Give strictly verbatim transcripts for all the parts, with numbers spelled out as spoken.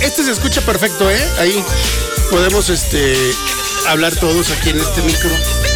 este se escucha perfecto, ¿eh? Ahí podemos este, hablar todos aquí en este micro.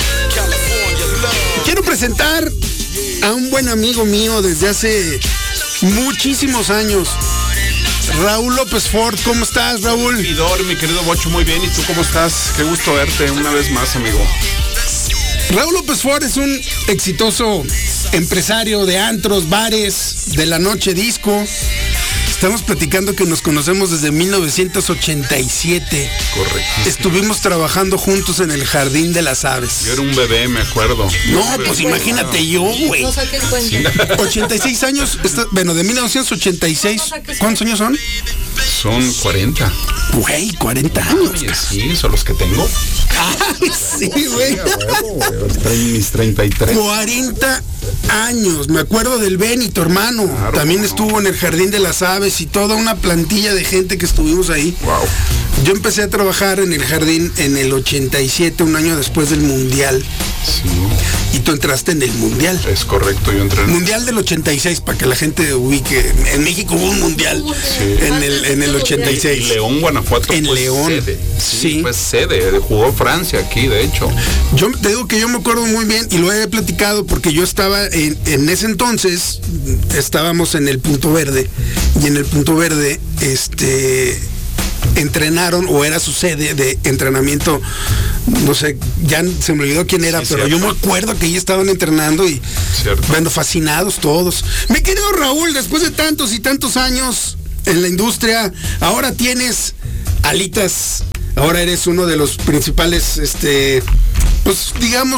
Quiero presentar a un buen amigo mío desde hace muchísimos años. Raúl López Ford, ¿cómo estás, Raúl? Mi querido Bocho, muy bien. ¿Y tú cómo estás? Qué gusto verte una vez más, amigo. Raúl López Ford es un exitoso empresario de antros, bares, de la noche disco. Estamos platicando que nos conocemos desde mil novecientos ochenta y siete. Correcto. Estuvimos trabajando juntos en el Jardín de las Aves. Yo era un bebé, me acuerdo. No, pues imagínate yo, güey. No saqué el cuento. ochenta y seis años, está, bueno, de mil novecientos ochenta y seis. ¿Cuántos años son? Son cuarenta. Güey, cuarenta años. Oye, sí, son los que tengo. Ay, sí, güey. Mis treinta y tres. cuarenta años. Me acuerdo del Benny, tu hermano. Claro, También no. estuvo en el Jardín de las Aves y toda una plantilla de gente que estuvimos ahí. Wow. Yo empecé a trabajar en el Jardín en el ochenta y siete, un año después del Mundial. Sí, Y tú entraste en el Mundial. es correcto, yo entré en... Mundial del ochenta y seis, para que la gente ubique. En México hubo un Mundial Sí. en, el, en el ochenta y seis. Y León, Guanajuato. En fue León. Sede. Sí. Sí, fue sede. Jugó Francia aquí, de hecho. Yo te digo que yo me acuerdo muy bien y lo he platicado porque yo estaba en, en ese entonces, estábamos en el Punto Verde y en el Punto Verde este entrenaron, o era su sede de entrenamiento, no sé, ya se me olvidó quién era, Sí, pero cierto. yo me acuerdo que ahí estaban entrenando y Cierto. bueno, fascinados todos. Mi querido Raúl, después de tantos y tantos años en la industria, ahora tienes alitas, ahora eres uno de los principales, este, pues digamos,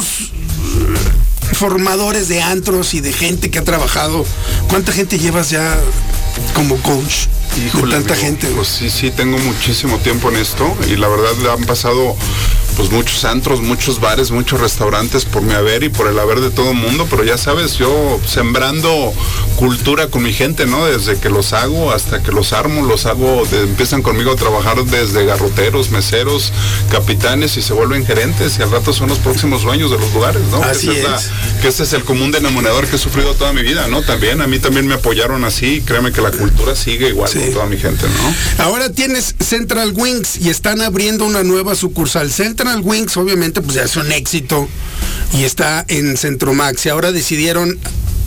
formadores de antros y de gente que ha trabajado. ¿Cuánta gente llevas ya como coach? Híjole, de tanta amigo, gente. Pues sí, sí, tengo muchísimo tiempo en esto y la verdad han pasado pues muchos antros, muchos bares, muchos restaurantes por mi haber y por el haber de todo el mundo, pero ya sabes, yo sembrando cultura con mi gente, ¿no? Desde que los hago hasta que los armo, los hago, de- empiezan conmigo a trabajar desde garroteros, meseros, capitanes y se vuelven gerentes y al rato son los próximos dueños de los lugares, ¿no? Así que, esa es. la- que ese es el común denominador que he sufrido toda mi vida, ¿no? También, a mí también me apoyaron así, créeme que la cultura sigue igual Sí. con toda mi gente, ¿no? Ahora tienes Central Wings y están abriendo una nueva sucursal. Central Wings, obviamente, pues ya es un éxito y está en Centromax. Y ahora decidieron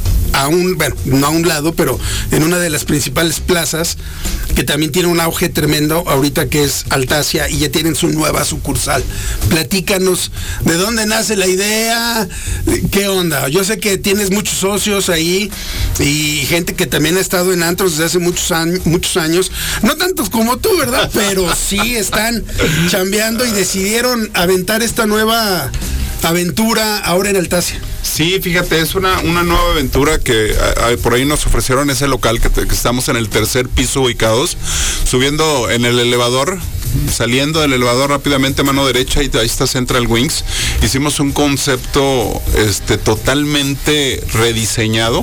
a un, bueno, no a un lado, pero en una de las principales plazas, que también tiene un auge tremendo ahorita, que es Altasia, y ya tienen su nueva sucursal. Platícanos de dónde nace la idea, qué onda. Yo sé que tienes muchos socios ahí y gente que también ha estado en antros desde hace muchos años, muchos años, no tantos como tú, ¿verdad? Pero sí están chambeando y decidieron aventar esta nueva aventura ahora en Altasia. Sí, fíjate, es una, una nueva aventura que a, a, por ahí nos ofrecieron ese local que, te- que estamos en el tercer piso ubicados, subiendo en el elevador, saliendo del elevador rápidamente mano derecha y ahí está Central Wings. Hicimos un concepto este, totalmente rediseñado,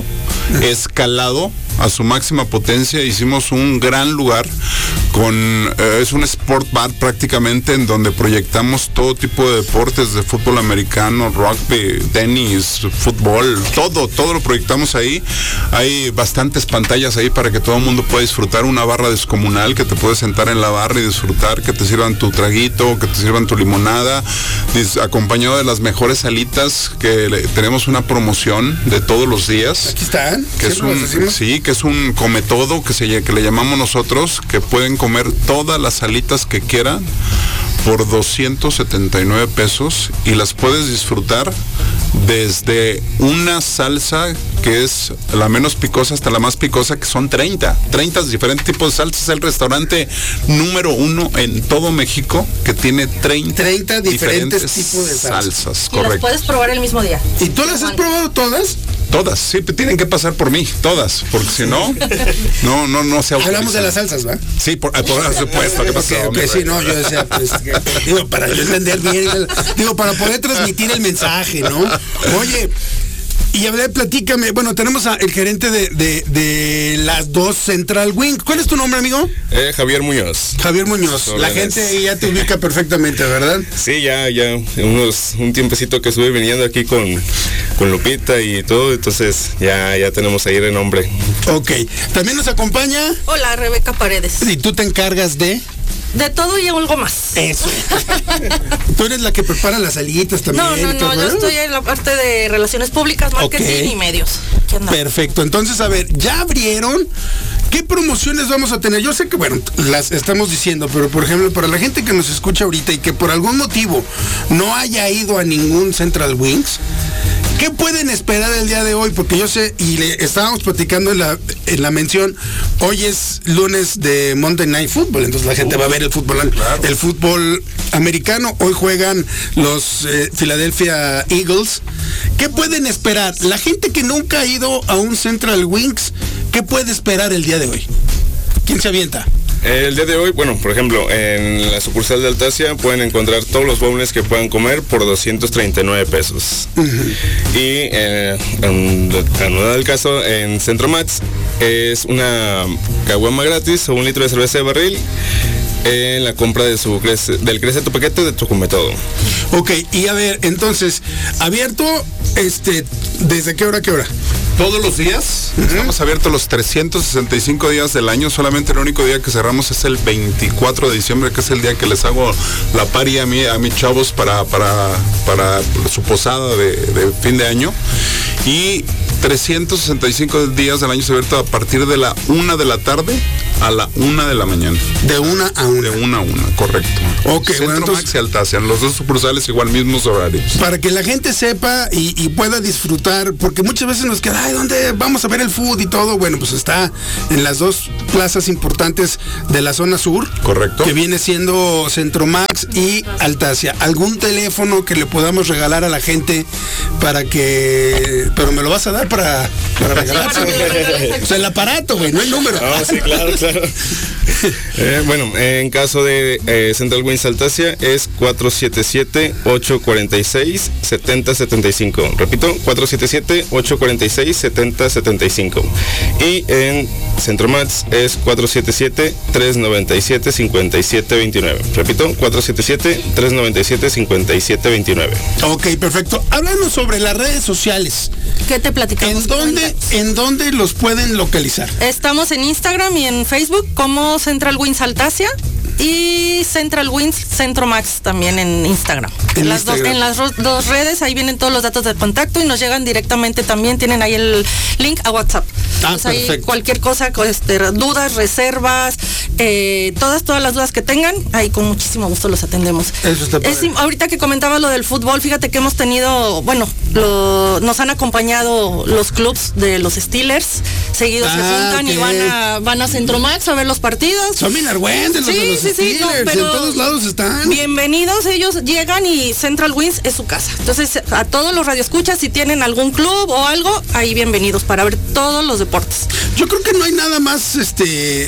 escalado a su máxima potencia. Hicimos un gran lugar con, eh, es un sport bar prácticamente en donde proyectamos todo tipo de deportes, de fútbol americano, rugby, tenis, fútbol, todo, todo lo proyectamos ahí. Hay bastantes pantallas ahí para que todo el mundo pueda disfrutar, una barra descomunal que te puedes sentar en la barra y disfrutar, que te sirvan tu traguito, que te sirvan tu limonada, dis- acompañado de las mejores alitas, que le- tenemos una promoción de todos los días. Aquí están. Que es ¿Siempre un, los decimos? sí, que es un come todo, que, se, lle- que le llamamos nosotros, que pueden comer todas las alitas que quieran por doscientos setenta y nueve pesos y las puedes disfrutar desde una salsa que es la menos picosa hasta la más picosa, que son treinta, treinta diferentes tipos de salsas. Es el restaurante número uno en todo México que tiene treinta, treinta diferentes tipos de salsas. salsas, Y las correcto. puedes probar el mismo día. ¿Y tú las has probado todas? Todas, sí, tienen que pasar por mí, todas, porque si no, no, no, no se Hablamos de autorizan. las salsas, ¿va? Sí, por, por supuesto, ¿qué pasó? Ok, ok, mi sí, rey? no, yo decía, pues, que- digo, para entender bien, digo, para poder transmitir el mensaje, ¿no? Oye, Y a ver, platícame, bueno, tenemos al gerente de, de, de las dos Central Wings. ¿Cuál es tu nombre, amigo? Eh, Javier Muñoz. Javier Muñoz. La gente ya te ubica perfectamente, ¿verdad? Sí, ya, ya, unos, un tiempecito que estuve viniendo aquí con, con Lupita y todo, entonces ya, ya tenemos ahí renombre. Ok. También nos acompaña. Hola, Rebeca Paredes. Y tú te encargas de... De todo y algo más. Eso. Tú eres la que prepara las salitas también. No, no, no, yo estoy en la parte de relaciones públicas, marketing okay. y medios. Perfecto. Entonces, a ver, ya abrieron. ¿Qué promociones vamos a tener? Yo sé que, bueno, las estamos diciendo, pero por ejemplo, para la gente que nos escucha ahorita y que por algún motivo no haya ido a ningún Central Wings, ¿qué pueden esperar el día de hoy? Porque yo sé, y le estábamos platicando en la, en la mención, hoy es lunes de Monday Night Football, entonces la gente uh, va a ver el fútbol, claro. el fútbol americano. Hoy juegan los eh, Philadelphia Eagles. ¿Qué pueden esperar? La gente que nunca ha ido a un Central Wings, ¿qué puede esperar el día de hoy? ¿Quién se avienta? El día de hoy, bueno, por ejemplo, en la sucursal de Altasia pueden encontrar todos los boneless que puedan comer por doscientos treinta y nueve pesos. Uh-huh. Y eh, en, en el caso, en Centro Max es una caguama gratis o un litro de cerveza de barril en la compra de su crece, del crece tu paquete de Chocometodo. Ok, y a ver, entonces, abierto, este, ¿desde qué hora a qué hora? Todos los días, uh-huh. Estamos abiertos los trescientos sesenta y cinco días del año. Solamente el único día que cerramos es el veinticuatro de diciembre, que es el día que les hago la party a, mí, a mis chavos para, para, para su posada de, de fin de año. Y trescientos sesenta y cinco días del año se abierto a partir de la una de la tarde a la una de la mañana. De una a una. De una a una, correcto. Ok, Centro bueno, entonces, Max y Altasia, los dos sucursales igual mismos horarios. Para que la gente sepa y, y pueda disfrutar, porque muchas veces nos queda, ay, ¿dónde vamos a ver el food y todo? Bueno, pues está en las dos plazas importantes de la zona sur. Correcto. Que viene siendo Centro Max y Altasia. ¿Algún teléfono que le podamos regalar a la gente para que... Pero me lo vas a dar para, para regalar. Sí, o sea, el aparato, güey, no hay número. Oh, sí, claro, claro. eh, bueno, en caso de eh, Central Wings Altasia es cuatro siete siete, ocho cuatro seis, siete cero siete cinco. Repito, cuatro siete siete, ocho cuatro seis, siete cero siete cinco. Y en Centro Max es cuatro siete siete, tres nueve siete, cinco siete dos nueve. Repito, cuatro siete siete, tres nueve siete, cinco siete dos nueve. Ok, perfecto. Háblanos sobre las redes sociales. ¿Qué te platicamos? ¿En dónde, ¿En dónde los pueden localizar? Estamos en Instagram y en Facebook como Central Wings Altasia y Central Wings Centro Max también en Instagram. En, en las, Instagram. Dos, en las ro- dos redes, ahí vienen todos los datos de contacto y nos llegan directamente también, tienen ahí el link a WhatsApp. Ah, pues ahí cualquier cosa, este, dudas, reservas, eh, todas, todas las dudas que tengan, ahí con muchísimo gusto los atendemos. Eso está padre. Es, ahorita que comentaba lo del fútbol, fíjate que hemos tenido, bueno, lo, nos han acompañado los clubs de los Steelers, seguidos ah, se juntan okay. y van a, van a Centro Max a ver los partidos. Son bien argüentes los sí, de los sí, Steelers, sí, no, pero en todos lados están. Bienvenidos, ellos llegan y Central Wings es su casa. Entonces, a todos los radioescuchas, si tienen algún club o algo, ahí bienvenidos para ver todos los deportes. Yo creo que no hay nada más, este,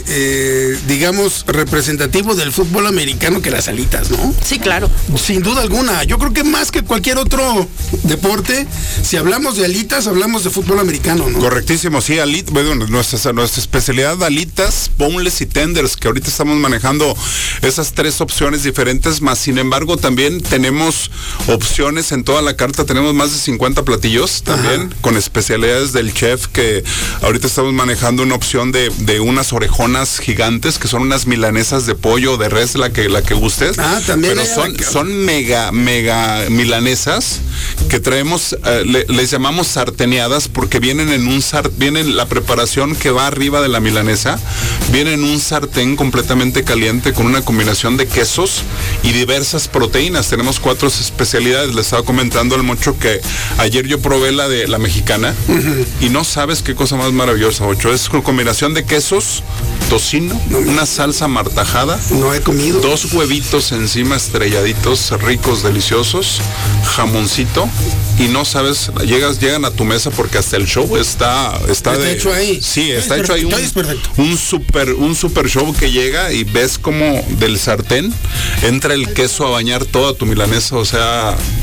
eh, digamos, representativo del fútbol americano que las alitas, ¿no? Sí, claro. Sin duda alguna. Yo creo que más que cualquier otro deporte, si hablamos de alitas, hablamos de fútbol americano, ¿no? Correctísimo, sí, alitas, bueno, nuestra, nuestra especialidad, alitas, boneless y tenders, que ahorita estamos manejando esas tres opciones diferentes, más sin embargo también tenemos opciones en toda la carta, tenemos más de cincuenta platillos también, ajá, con especialidades del chef, que ahorita estamos manejando una opción de, de unas orejonas gigantes, que son unas milanesas de pollo, de res, la que, la que gustes. Ah, también. Pero son, que... son mega, mega milanesas que traemos, eh, le, les llamamos sarteneadas, porque vienen en un sartén, vienen la preparación que va arriba de la milanesa, viene en un sartén completamente caliente con una combinación de quesos y diversas proteínas. Tenemos cuatro especialidades. Les estaba comentando al Mocho que ayer yo probé la de la mexicana, uh-huh, y no sabes qué cosa más maravillosa, Mocho. Es una combinación de quesos, tocino, no, una salsa martajada, no he comido, dos huevitos encima estrelladitos, ricos, deliciosos, jamoncito, y no sabes, llegas, llegan a tu mesa porque hasta el show está, está, está de, hecho ahí. Sí, está es hecho ahí un, un super, un super show que llega y ves como del sartén entra el queso a bañar toda tu milanesa, o sea,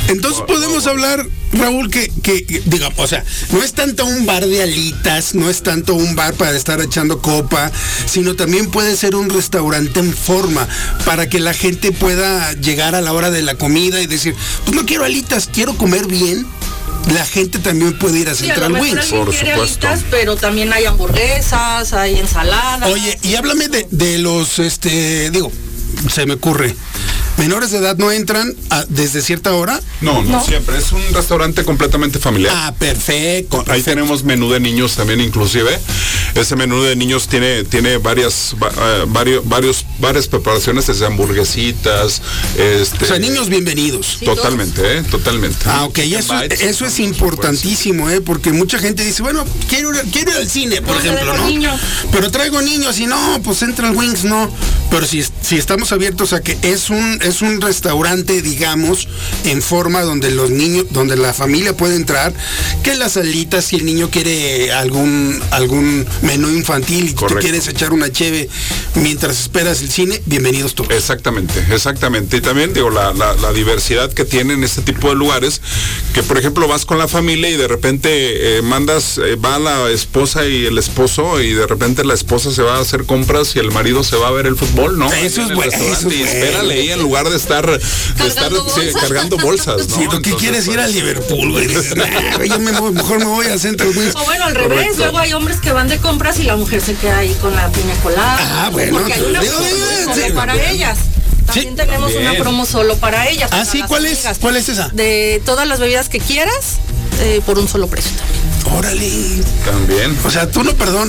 Entonces podemos hablar, Raúl, que, que, que diga, o sea, no es tanto un bar de alitas, no es tanto un bar para estar echando copa, sino también puede ser un restaurante en forma para que la gente pueda llegar a la hora de la comida y decir, pues no quiero alitas, quiero comer bien. La gente también puede ir a Central sí, a Wings. Por supuesto. Alitas, pero también hay hamburguesas, hay ensaladas. Oye, y háblame de, de los, este, digo, se me ocurre. ¿Menores de edad no entran a, desde cierta hora? No, no, no, siempre. Es un restaurante completamente familiar. Ah, perfecto. Ahí perfecto. tenemos menú de niños también, inclusive. Ese menú de niños tiene, tiene varias, uh, varios, varios, varias preparaciones, desde hamburguesitas. Este, o sea, niños bienvenidos. Sí, totalmente, ¿eh? Totalmente. Ah, ok. Eso, eso es importantísimo, ¿eh? Porque mucha gente dice, bueno, quiero ir, quiero ir al cine, por no, ejemplo, ¿no? Niño. Pero traigo niños y no, pues Central Wings no. Pero si, si estamos abiertos a que es un es un restaurante, digamos, en forma donde los niños, donde la familia puede entrar, que las alitas, si el niño quiere algún algún menú infantil y tú quieres echar una cheve mientras esperas el cine, bienvenidos todos. Exactamente, exactamente. Y también digo, la, la, la diversidad que tienen este tipo de lugares, que por ejemplo vas con la familia y de repente eh, mandas, eh, va la esposa y el esposo y de repente la esposa se va a hacer compras y el marido se va a ver el fútbol, ¿no? Eso es bueno. Eso y espérale ahí en lugar de estar, de cargando, estar bolsas. Sí, cargando bolsas, ¿no? Sí, ¿tú qué Entonces, quieres pues, ir a Liverpool, güey? Nah, yo me, mejor me voy a Central Wings. O bueno, al revés, correcto. Luego hay hombres que van de compras y la mujer se queda ahí con la piña colada. Ah, bueno. Porque hay una digo, promo digo, solo sí, para bien. ellas. También sí, tenemos bien. una promo solo para ellas. Ah, para sí, ¿cuál es? amigas. ¿Cuál es esa? De todas las bebidas que quieras, eh, por un solo precio también. Órale. También. O sea, tú no perdonas.